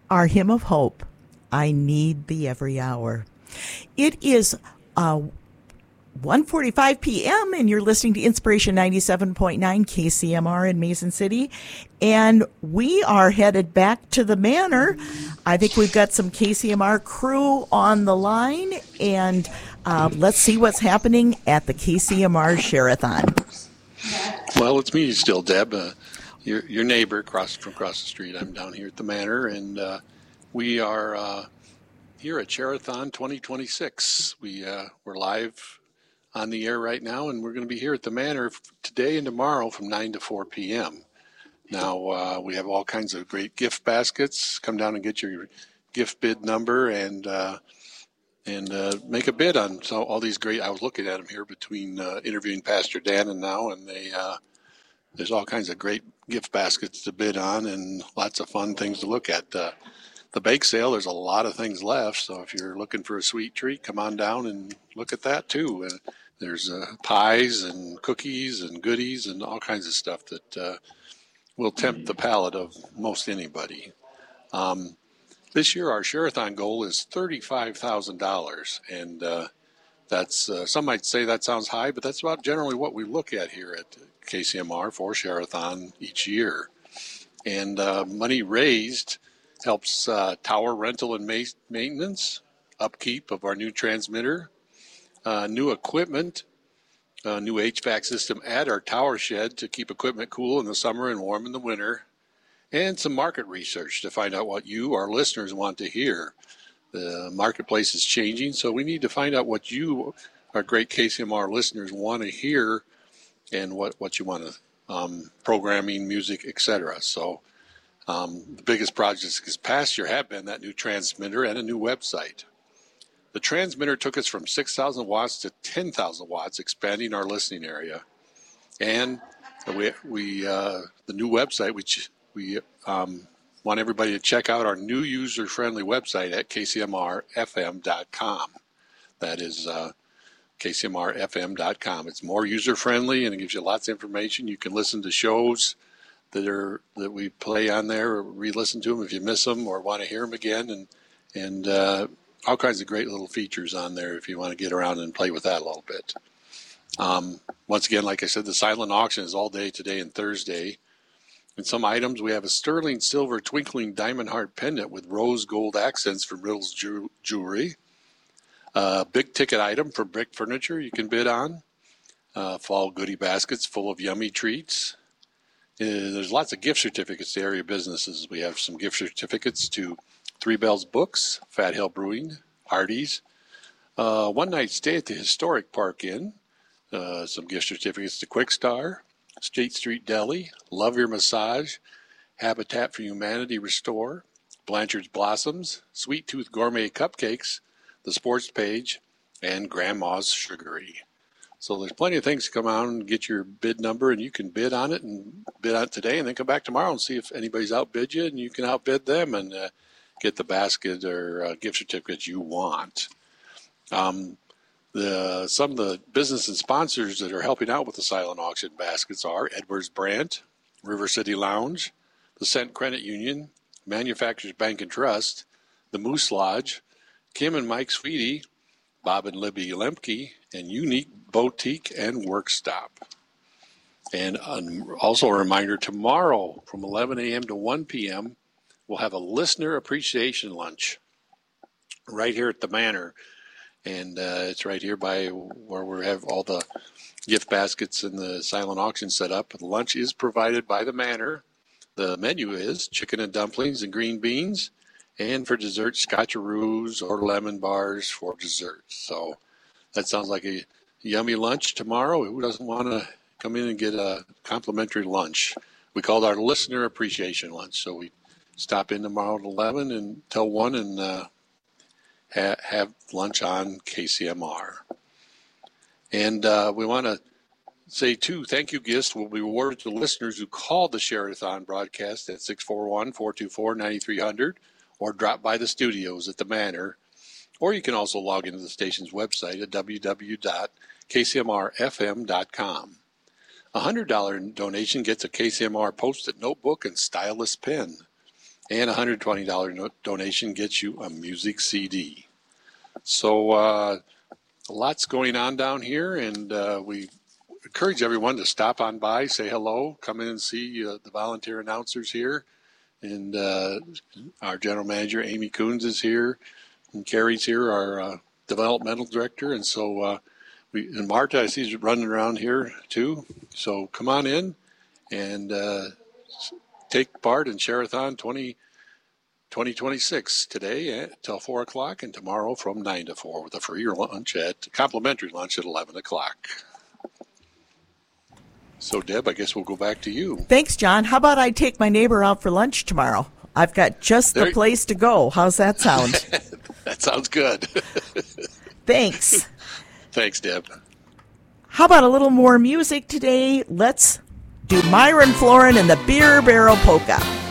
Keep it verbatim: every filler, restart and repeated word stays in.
our hymn of hope, I Need Thee Every Hour. It is uh, one forty-five p.m. and you're listening to Inspiration ninety-seven point nine K C M R in Mason City. And we are headed back to the Manor. I think we've got some K C M R crew on the line, and uh, let's see what's happening at the K C M R Share-a-thon. Well, it's me still, Deb, uh, your your neighbor across from across the street. I'm down here at the Manor, and uh, we are uh, here at Share-a-thon twenty twenty-six. We uh, we're live on the air right now, and we're going to be here at the Manor today and tomorrow from nine to four p.m. Now, uh, we have all kinds of great gift baskets. Come down and get your gift bid number and uh, and uh, make a bid on so all these great. I was looking at them here between uh, interviewing Pastor Dan and now, and they uh, there's all kinds of great gift baskets to bid on and lots of fun things to look at. Uh, the bake sale, there's a lot of things left, so if you're looking for a sweet treat, come on down and look at that too. And there's uh, pies and cookies and goodies and all kinds of stuff that uh, will tempt the palate of most anybody. Um, this year, our Share-a-thon goal is thirty-five thousand dollars, and uh, that's uh, some might say that sounds high, but that's about generally what we look at here at K C M R for Share-a-thon each year. And uh, money raised helps uh, tower rental and ma- maintenance, upkeep of our new transmitter, uh, new equipment, a new H V A C system at our tower shed to keep equipment cool in the summer and warm in the winter, and some market research to find out what you, our listeners, want to hear. The marketplace is changing, so we need to find out what you, our great K C M R listeners, want to hear and what, what you want to, um, programming, music, et cetera. So um, the biggest projects this past year have been that new transmitter and a new website. The transmitter took us from six thousand watts to ten thousand watts, expanding our listening area. And we, we uh, the new website, which we um, want everybody to check out our new user-friendly website at K C M R F M dot com. That is uh, K C M R F M dot com. It's more user-friendly, and it gives you lots of information. You can listen to shows that are that we play on there, or re-listen to them if you miss them or want to hear them again, and and uh, all kinds of great little features on there if you want to get around and play with that a little bit. Um, once again, like I said, the silent auction is all day today and Thursday. In some items, we have a sterling silver twinkling diamond heart pendant with rose gold accents from Riddles Jew- Jewelry. A uh, big ticket item for Brick Furniture you can bid on. Uh, fall goodie baskets full of yummy treats. Uh, there's lots of gift certificates to area businesses. We have some gift certificates to Three Bells Books, Fat Hill Brewing, Hardee's. Uh, one night stay at the Historic Park Inn. Uh, some gift certificates to Quick Star, State Street Deli, Love Your Massage, Habitat for Humanity Restore, Blanchard's Blossoms, Sweet Tooth Gourmet Cupcakes, The Sports Page, and Grandma's Sugarery. So there's plenty of things to come out and get your bid number, and you can bid on it and bid on it today, and then come back tomorrow and see if anybody's outbid you, and you can outbid them and uh, get the basket or uh, gift certificate you want. Um, the some of the business and sponsors that are helping out with the silent auction baskets are Edwards Brandt, River City Lounge, the Cent Credit Union, Manufacturers Bank and Trust, the Moose Lodge, Kim and Mike Sweetie, Bob and Libby Lemke, and Unique Boutique and Work Stop. And um, also a reminder, tomorrow from eleven a.m. to one p.m., we'll have a listener appreciation lunch right here at the Manor. And uh, it's right here by where we have all the gift baskets and the silent auction set up. The lunch is provided by the Manor. The menu is chicken and dumplings and green beans. And for dessert, scotcheroos or lemon bars for dessert. So that sounds like a yummy lunch tomorrow. Who doesn't want to come in and get a complimentary lunch? We called our listener appreciation lunch. So we stop in tomorrow at eleven and till one and uh, ha- have lunch on K C M R. And uh, we want to say, too, thank you gifts will be awarded to listeners who called the Share-a-thon broadcast at six four one, four two four, nine three zero zero or drop by the studios at the Manor. Or you can also log into the station's website at w w w dot k c m r f m dot com. A one hundred dollars donation gets a K C M R Post-it notebook and stylus pen. and a one hundred twenty dollars no- donation gets you a music C D. So uh, lots going on down here, and uh, we encourage everyone to stop on by, say hello, come in and see uh, the volunteer announcers here. And uh, our general manager, Amy Coons, is here, and Carrie's here, our uh, developmental director. And so uh, we, and Marta, I see, is running around here too. So come on in and uh, take part in Share-a-thon twenty twenty-six today until four o'clock, and tomorrow from nine to four with a free lunch at complimentary lunch at eleven o'clock. So, Deb, I guess we'll go back to you. Thanks, John. How about I take my neighbor out for lunch tomorrow? I've got just the there, place to go. How's that sound? That sounds good. Thanks. Thanks, Deb. How about a little more music today? Let's do Myron Florin and the Beer Barrel Polka.